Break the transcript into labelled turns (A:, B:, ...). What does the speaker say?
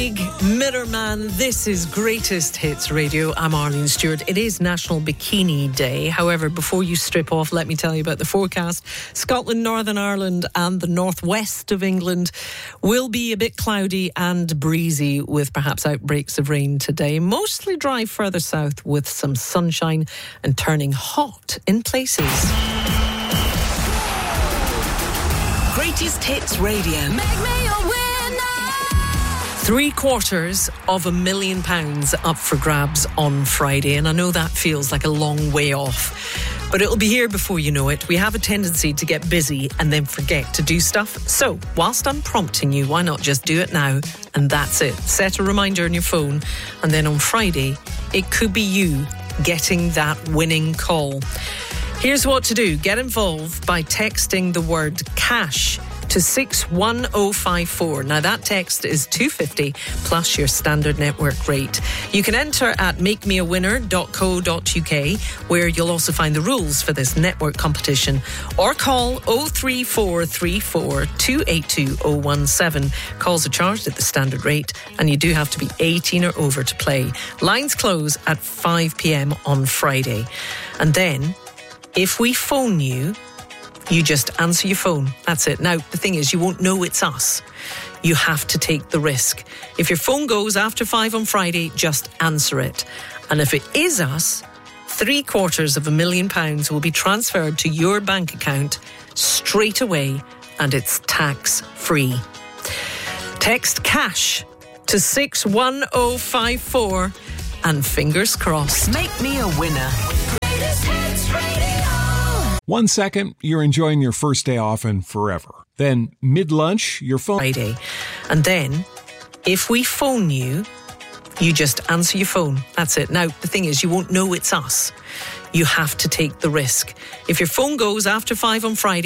A: Millerman, this is Greatest Hits Radio. I'm Arlene Stewart. It is National Bikini Day. However, before you strip off, let me tell you about the forecast. Scotland, Northern Ireland and the northwest of England will be a bit cloudy and breezy with perhaps outbreaks of rain today. Mostly dry further south with some sunshine and turning hot in places.
B: Greatest Hits Radio. Make me a winner.
A: £750,000 up for grabs on Friday, and I know that feels like a long way off, but it'll be here before you know it. We have a tendency to get busy and then forget to do stuff. So, whilst I'm prompting you, why not just do it now? And that's it. Set a reminder on your phone, and then on Friday, it could be you getting that winning call. Here's what to do. Get involved by texting the word cash to 61054. Now that text is $2.50 plus your standard network rate. You can enter at makemeawinner.co.uk, where you'll also find the rules for this network competition, or call 03434 282 017. Calls are charged at the standard rate, and you do have to be 18 or over to play. Lines close at 5 p.m. on Friday. And then, if we phone you, you just answer your phone. That's it. Now, the thing is, you won't know it's us. You have to take the risk. If your phone goes after 5 on Friday, just answer it. And if it is us, £750,000 will be transferred to your bank account straight away, and it's tax-free. Text cash to 61054 and fingers crossed.
B: Make me a winner. Greatest Hits Radio.
C: 1 second, you're enjoying your first day off and forever. Then, mid-lunch, your phone...
A: Friday. And then, if we phone you, you just answer your phone. That's it. Now, the thing is, you won't know it's us. You have to take the risk. If your phone goes after 5 on Friday...